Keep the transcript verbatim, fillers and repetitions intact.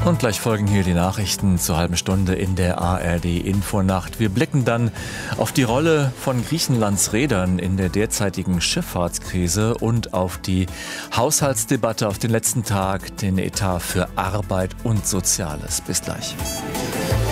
Und gleich folgen hier die Nachrichten zur halben Stunde in der A R D-Infonacht. Wir blicken dann auf die Rolle von Griechenlands Reedern in der derzeitigen Schifffahrtskrise und auf die Haushaltsdebatte auf den letzten Tag, den Etat für Arbeit und Soziales. Bis gleich.